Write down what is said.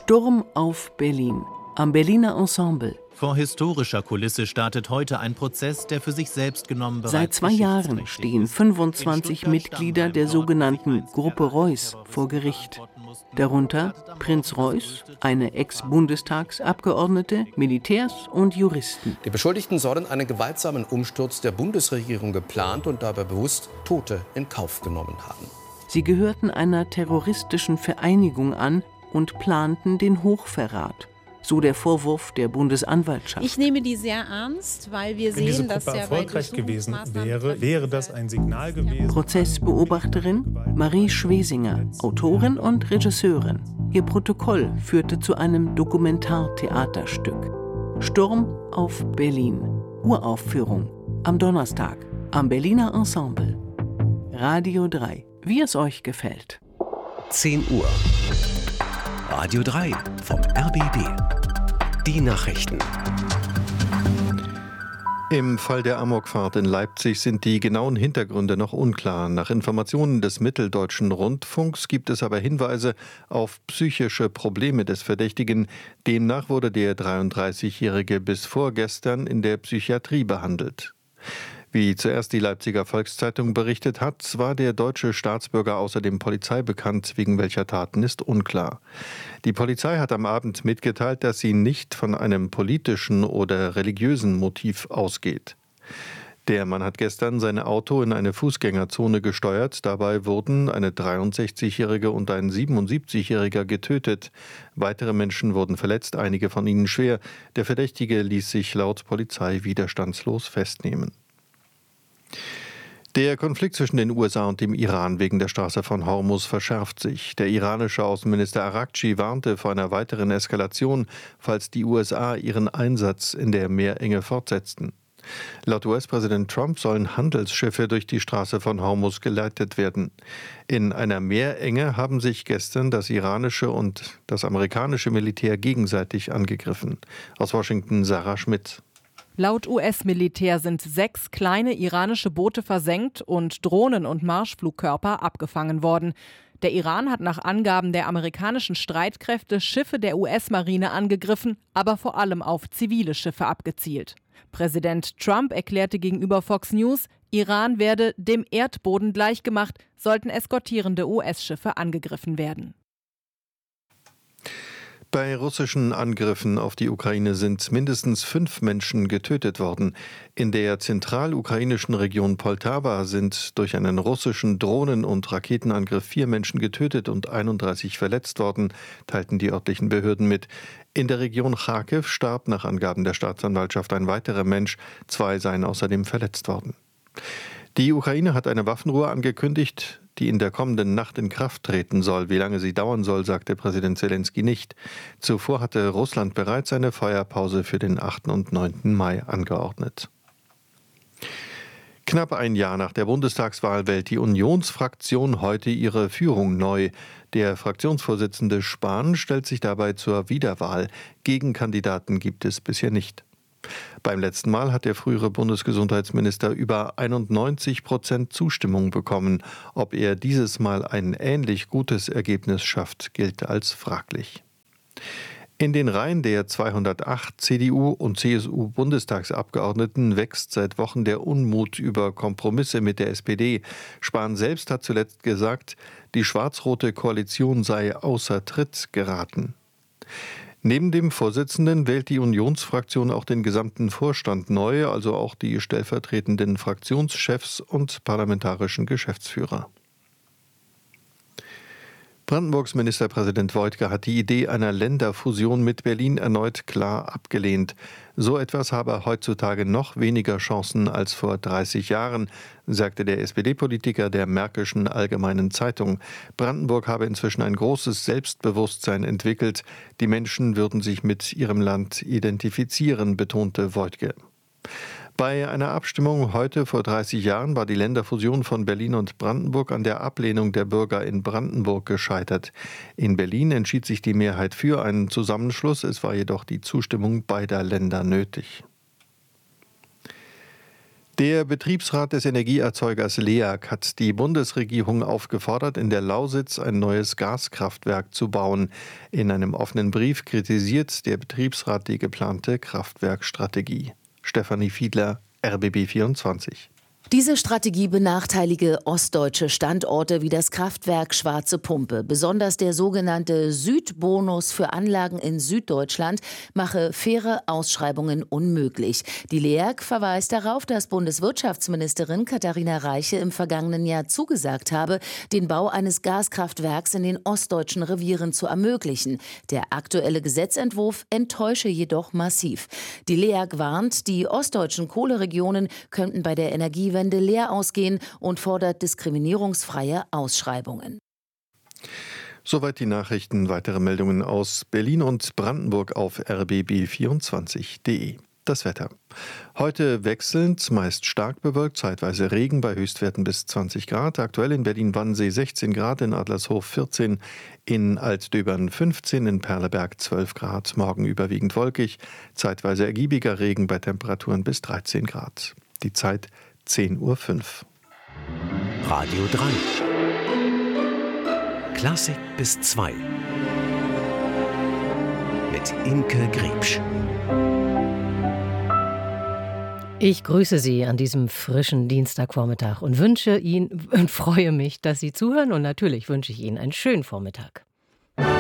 Sturm auf Berlin. Am Berliner Ensemble. Vor historischer Kulisse startet heute ein Prozess, der für sich selbst genommen bereits Seit 2 Jahren stehen 25 Mitglieder der sogenannten Gruppe Reuß vor Gericht. Darunter Prinz Reuß, eine Ex-Bundestagsabgeordnete, Militärs und Juristen. Die Beschuldigten sollen einen gewaltsamen Umsturz der Bundesregierung geplant und dabei bewusst Tote in Kauf genommen haben. Sie gehörten einer terroristischen Vereinigung an und planten den Hochverrat. So der Vorwurf der Bundesanwaltschaft. Ich nehme die sehr ernst, weil wir sehen, dass diese Gruppe erfolgreich gewesen wäre, wäre das ein Signal gewesen. Prozessbeobachterin Marie Schwesinger, Autorin und Regisseurin. Ihr Protokoll führte zu einem Dokumentartheaterstück. Sturm auf Berlin. Uraufführung. Am Donnerstag. Am Berliner Ensemble. Radio 3. Wie es euch gefällt. 10 Uhr. Radio 3 vom RBB. Die Nachrichten. Im Fall der Amokfahrt in Leipzig sind die genauen Hintergründe noch unklar. Nach Informationen des Mitteldeutschen Rundfunks gibt es aber Hinweise auf psychische Probleme des Verdächtigen. Demnach wurde der 33-Jährige bis vorgestern in der Psychiatrie behandelt. Wie zuerst die Leipziger Volkszeitung berichtet hat, war der deutsche Staatsbürger außerdem Polizei bekannt, wegen welcher Taten ist unklar. Die Polizei hat am Abend mitgeteilt, dass sie nicht von einem politischen oder religiösen Motiv ausgeht. Der Mann hat gestern sein Auto in eine Fußgängerzone gesteuert. Dabei wurden eine 63-Jährige und ein 77-Jähriger getötet. Weitere Menschen wurden verletzt, einige von ihnen schwer. Der Verdächtige ließ sich laut Polizei widerstandslos festnehmen. Der Konflikt zwischen den USA und dem Iran wegen der Straße von Hormuz verschärft sich. Der iranische Außenminister Araghchi warnte vor einer weiteren Eskalation, falls die USA ihren Einsatz in der Meerenge fortsetzten. Laut US-Präsident Trump sollen Handelsschiffe durch die Straße von Hormuz geleitet werden. In einer Meerenge haben sich gestern das iranische und das amerikanische Militär gegenseitig angegriffen. Aus Washington Sarah Schmidt. Laut US-Militär sind 6 kleine iranische Boote versenkt und Drohnen und Marschflugkörper abgefangen worden. Der Iran hat nach Angaben der amerikanischen Streitkräfte Schiffe der US-Marine angegriffen, aber vor allem auf zivile Schiffe abgezielt. Präsident Trump erklärte gegenüber Fox News, Iran werde dem Erdboden gleichgemacht, sollten eskortierende US-Schiffe angegriffen werden. Bei russischen Angriffen auf die Ukraine sind mindestens 5 Menschen getötet worden. In der zentralukrainischen Region Poltawa sind durch einen russischen Drohnen- und Raketenangriff 4 Menschen getötet und 31 verletzt worden, teilten die örtlichen Behörden mit. In der Region Charkiw starb nach Angaben der Staatsanwaltschaft ein weiterer Mensch, 2 seien außerdem verletzt worden. Die Ukraine hat eine Waffenruhe angekündigt, die in der kommenden Nacht in Kraft treten soll. Wie lange sie dauern soll, sagte Präsident Zelensky nicht. Zuvor hatte Russland bereits eine Feuerpause für den 8. und 9. Mai angeordnet. Knapp ein Jahr nach der Bundestagswahl wählt die Unionsfraktion heute ihre Führung neu. Der Fraktionsvorsitzende Spahn stellt sich dabei zur Wiederwahl. Gegenkandidaten gibt es bisher nicht. Beim letzten Mal hat der frühere Bundesgesundheitsminister über 91% Zustimmung bekommen. Ob er dieses Mal ein ähnlich gutes Ergebnis schafft, gilt als fraglich. In den Reihen der 208 CDU- und CSU-Bundestagsabgeordneten wächst seit Wochen der Unmut über Kompromisse mit der SPD. Spahn selbst hat zuletzt gesagt, die schwarz-rote Koalition sei außer Tritt geraten. Neben dem Vorsitzenden wählt die Unionsfraktion auch den gesamten Vorstand neu, also auch die stellvertretenden Fraktionschefs und parlamentarischen Geschäftsführer. Brandenburgs Ministerpräsident Woidke hat die Idee einer Länderfusion mit Berlin erneut klar abgelehnt. So etwas habe heutzutage noch weniger Chancen als vor 30 Jahren, sagte der SPD-Politiker der Märkischen Allgemeinen Zeitung. Brandenburg habe inzwischen ein großes Selbstbewusstsein entwickelt. Die Menschen würden sich mit ihrem Land identifizieren, betonte Woidke. Bei einer Abstimmung heute vor 30 Jahren war die Länderfusion von Berlin und Brandenburg an der Ablehnung der Bürger in Brandenburg gescheitert. In Berlin entschied sich die Mehrheit für einen Zusammenschluss, es war jedoch die Zustimmung beider Länder nötig. Der Betriebsrat des Energieerzeugers LEAG hat die Bundesregierung aufgefordert, in der Lausitz ein neues Gaskraftwerk zu bauen. In einem offenen Brief kritisiert der Betriebsrat die geplante Kraftwerkstrategie. Stefanie Fiedler, RBB 24. Diese Strategie benachteilige ostdeutsche Standorte wie das Kraftwerk Schwarze Pumpe. Besonders der sogenannte Südbonus für Anlagen in Süddeutschland mache faire Ausschreibungen unmöglich. Die LEAG verweist darauf, dass Bundeswirtschaftsministerin Katharina Reiche im vergangenen Jahr zugesagt habe, den Bau eines Gaskraftwerks in den ostdeutschen Revieren zu ermöglichen. Der aktuelle Gesetzentwurf enttäusche jedoch massiv. Die LEAG warnt, die ostdeutschen Kohleregionen könnten bei der Energiewende leer ausgehen und fordert diskriminierungsfreie Ausschreibungen. Soweit die Nachrichten. Weitere Meldungen aus Berlin und Brandenburg auf rbb24.de. Das Wetter. Heute wechselnd, meist stark bewölkt, zeitweise Regen bei Höchstwerten bis 20 Grad. Aktuell in Berlin-Wannsee 16 Grad, in Adlershof 14, in Altdöbern 15, in Perleberg 12 Grad. Morgen überwiegend wolkig, zeitweise ergiebiger Regen bei Temperaturen bis 13 Grad. Die Zeit 10:05 Uhr. Radio 3. Klassik bis 2. Mit Imke Griebsch. Ich grüße Sie an diesem frischen Dienstagvormittag und freue mich, dass Sie zuhören, und natürlich wünsche ich Ihnen einen schönen Vormittag.